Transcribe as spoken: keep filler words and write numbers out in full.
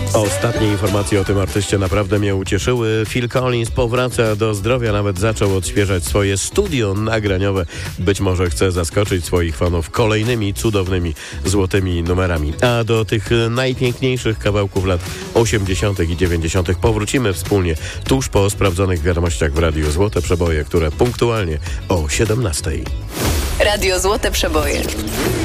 Ostatnie informacje o tym artyście naprawdę mnie ucieszyły. Phil Collins powraca do zdrowia, nawet zaczął odświeżać swoje studio nagraniowe. Być może chce zaskoczyć swoich fanów kolejnymi cudownymi, złotymi numerami. A do tych najpiękniejszych kawałków lat osiemdziesiątych i dziewięćdziesiątych powrócimy wspólnie tuż po sprawdzonych wiadomościach w Radiu Złote Przeboje, które punktualnie o siedemnastej. Radio Złote Przeboje.